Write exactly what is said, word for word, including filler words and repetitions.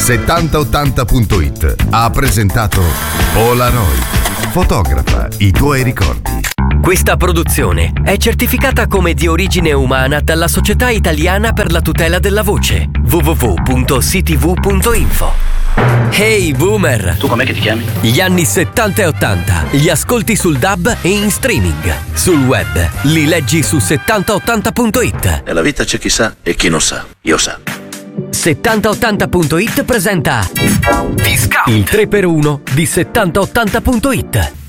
settanta ottanta punto it ha presentato Polaroid. Fotografa i tuoi ricordi. Questa produzione è certificata come di origine umana dalla Società Italiana per la Tutela della Voce. w w w punto c t v punto info. Hey Boomer! Tu com'è che ti chiami? Gli anni settanta e ottanta li ascolti sul D A B e in streaming. Sul web li leggi su settanta ottanta punto it. Nella vita c'è chi sa e chi non sa. Io sa. settanta ottanta punto it presenta Discount, il tre per uno di settanta ottanta punto it.